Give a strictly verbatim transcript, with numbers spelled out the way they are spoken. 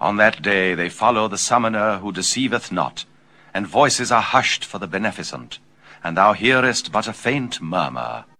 On that day they follow the summoner who deceiveth not, and voices are hushed for the beneficent, and thou hearest but a faint murmur,